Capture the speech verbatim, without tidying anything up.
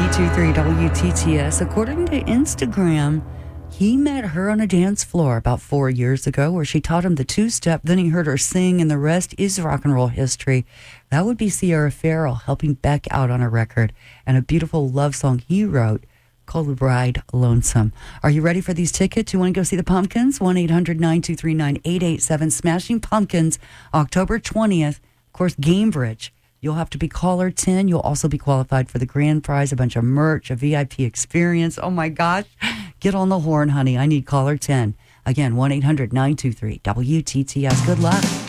nine two three W T T S. According to Instagram, he met her on a dance floor about four years ago where she taught him the two-step. Then he heard her sing, and the rest is rock and roll history. That would be Sierra Farrell helping Beck out on a record and a beautiful love song he wrote called Ride Lonesome. Are you ready for these tickets? You want to go see the Pumpkins? one eight hundred nine two three nine eight eight seven. Smashing Pumpkins, October twentieth. Of course, Gamebridge. You'll have to be caller ten. You'll also be qualified for the grand prize, a bunch of merch, a V I P experience. Oh, my gosh. Get on the horn, honey. I need caller ten. Again, one eight hundred nine two three W T T S. Good luck.